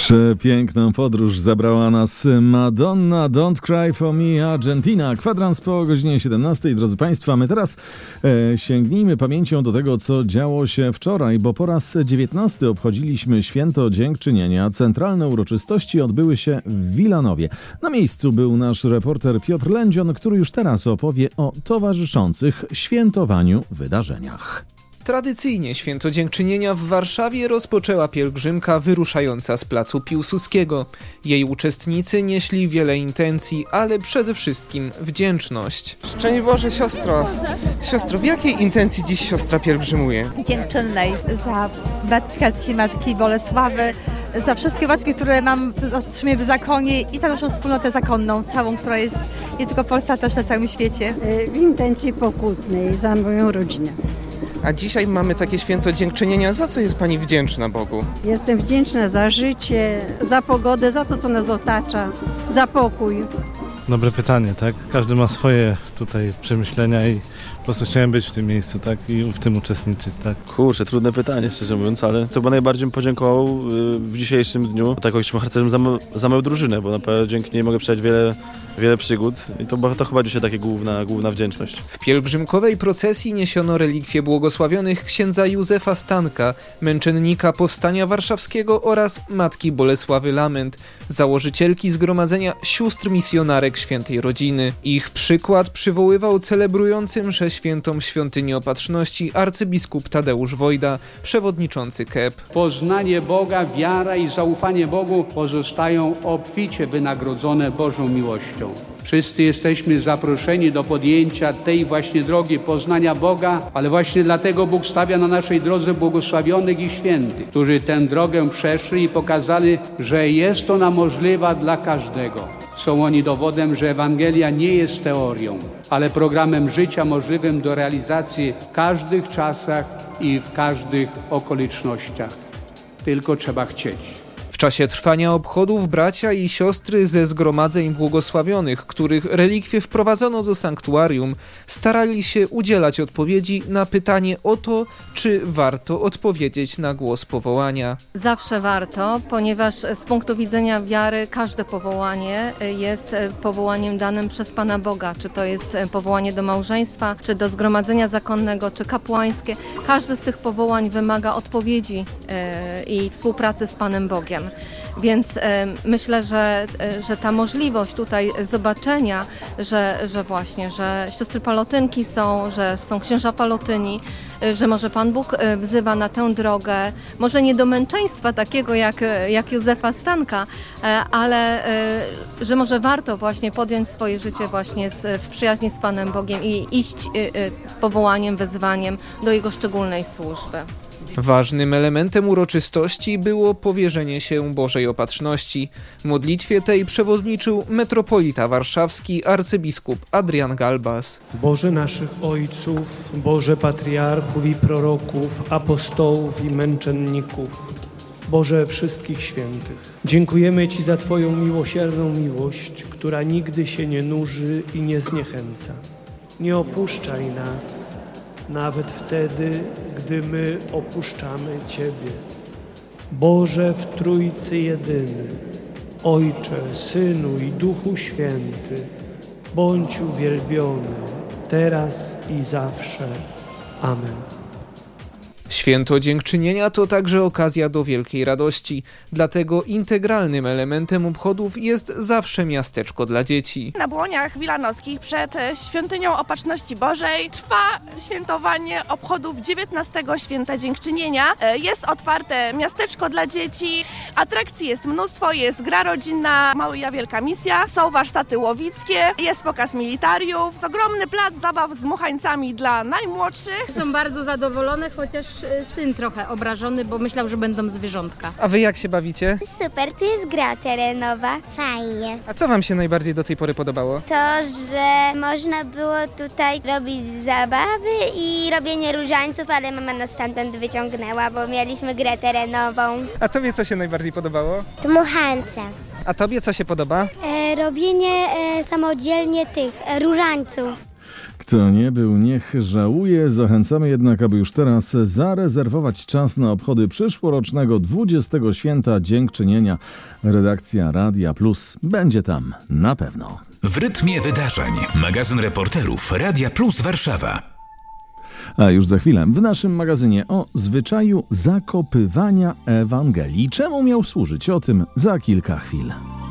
Przepiękną podróż zabrała nas Madonna, Don't Cry For Me, Argentina. Kwadrans po godzinie 17. Drodzy Państwo, my teraz sięgnijmy pamięcią do tego, co działo się wczoraj, bo po raz 19 obchodziliśmy Święto Dziękczynienia. Centralne uroczystości odbyły się w Wilanowie. Na miejscu był nasz reporter Piotr Lędzion, który już teraz opowie o towarzyszących świętowaniu wydarzeniach. Tradycyjnie Święto Dziękczynienia w Warszawie rozpoczęła pielgrzymka wyruszająca z placu Piłsudskiego. Jej uczestnicy nieśli wiele intencji, ale przede wszystkim wdzięczność. Szczęść Boże, siostro! Siostro, w jakiej intencji dziś siostra pielgrzymuje? Dziękczynnej za beatyfikację Matki Bolesławy, za wszystkie łaski, które otrzymuję w zakonie i za naszą wspólnotę zakonną, całą, która jest nie tylko w Polsce, ale też na całym świecie. W intencji pokutnej za moją rodzinę. A dzisiaj mamy takie Święto Dziękczynienia. Za co jest Pani wdzięczna Bogu? Jestem wdzięczna za życie, za pogodę, za to, co nas otacza, za pokój. Dobre pytanie, tak? Każdy ma swoje tutaj przemyślenia i po prostu chciałem być w tym miejscu, tak? I w tym uczestniczyć, tak? Kurczę, trudne pytanie, szczerze mówiąc, ale to chyba najbardziej bym podziękował w dzisiejszym dniu tak ojcom harcerzom za moją drużynę, bo naprawdę dzięki niej mogę przejść wiele przygód i to chyba dzisiaj taka główna wdzięczność. W pielgrzymkowej procesji niesiono relikwie błogosławionych księdza Józefa Stanka, męczennika Powstania Warszawskiego oraz Matki Bolesławy Lament, założycielki Zgromadzenia Sióstr Misjonarek Świętej Rodziny. Ich przykład przywoływał celebrujący mszę świętą w Świątyni Opatrzności arcybiskup Tadeusz Wojda, przewodniczący KEP. Poznanie Boga, wiara i zaufanie Bogu pozostają obficie wynagrodzone Bożą miłością. Wszyscy jesteśmy zaproszeni do podjęcia tej właśnie drogi poznania Boga, ale właśnie dlatego Bóg stawia na naszej drodze błogosławionych i świętych, którzy tę drogę przeszli i pokazali, że jest ona możliwa dla każdego. Są oni dowodem, że Ewangelia nie jest teorią, ale programem życia możliwym do realizacji w każdych czasach i w każdych okolicznościach. Tylko trzeba chcieć. W czasie trwania obchodów bracia i siostry ze zgromadzeń błogosławionych, których relikwie wprowadzono do sanktuarium, starali się udzielać odpowiedzi na pytanie o to, czy warto odpowiedzieć na głos powołania. Zawsze warto, ponieważ z punktu widzenia wiary każde powołanie jest powołaniem danym przez Pana Boga. Czy to jest powołanie do małżeństwa, czy do zgromadzenia zakonnego, czy kapłańskie. Każde z tych powołań wymaga odpowiedzi i współpracy z Panem Bogiem. Więc myślę, że ta możliwość tutaj zobaczenia, że siostry palotynki są, że są księża palotyni, że może Pan Bóg wzywa na tę drogę, może nie do męczeństwa takiego jak Józefa Stanka, ale że może warto właśnie podjąć swoje życie właśnie w przyjaźni z Panem Bogiem i iść powołaniem, wezwaniem do Jego szczególnej służby. Ważnym elementem uroczystości było powierzenie się Bożej Opatrzności. Modlitwie tej przewodniczył metropolita warszawski arcybiskup Adrian Galbas. Boże naszych ojców, Boże patriarchów i proroków, apostołów i męczenników, Boże wszystkich świętych, dziękujemy Ci za Twoją miłosierną miłość, która nigdy się nie nuży i nie zniechęca. Nie opuszczaj nas, nawet wtedy, gdy my opuszczamy Ciebie. Boże w Trójcy jedyny, Ojcze, Synu i Duchu Święty, bądź uwielbiony, teraz i zawsze. Amen. Święto Dziękczynienia to także okazja do wielkiej radości, dlatego integralnym elementem obchodów jest zawsze miasteczko dla dzieci. Na Błoniach Wilanowskich przed Świątynią Opatrzności Bożej trwa świętowanie obchodów 19 Święta Dziękczynienia. Jest otwarte miasteczko dla dzieci, atrakcji jest mnóstwo, jest gra rodzinna, Małyja Wielka Misja, są warsztaty łowickie, jest pokaz militariów, ogromny plac zabaw z dmuchańcami dla najmłodszych. Są bardzo zadowolone, chociaż syn trochę obrażony, bo myślał, że będą zwierzątka. A wy jak się bawicie? Super, to jest gra terenowa. Fajnie. A co wam się najbardziej do tej pory podobało? To, że można było tutaj robić zabawy i robienie różańców, ale mama nas stamtąd wyciągnęła, bo mieliśmy grę terenową. A tobie co się najbardziej podobało? Dmuchańce. A tobie co się podoba? Robienie samodzielnie tych różańców. Kto nie był, niech żałuje. Zachęcamy jednak, aby już teraz zarezerwować czas na obchody przyszłorocznego 20. święta Dziękczynienia. Redakcja Radia Plus będzie tam na pewno. W rytmie wydarzeń. Magazyn reporterów Radia Plus Warszawa. A już za chwilę w naszym magazynie o zwyczaju zakopywania Ewangelii. Czemu miał służyć? O tym za kilka chwil.